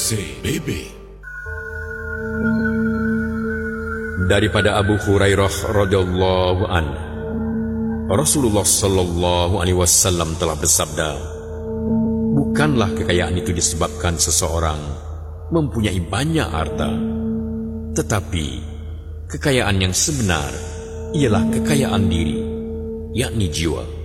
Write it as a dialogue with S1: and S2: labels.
S1: CBB.
S2: Daripada Abu Hurairah radhiyallahu anhu, Rasulullah sallallahu alaihi wasallam telah bersabda, bukanlah kekayaan itu disebabkan seseorang mempunyai banyak harta, tetapi kekayaan yang sebenar ialah kekayaan diri, yakni jiwa.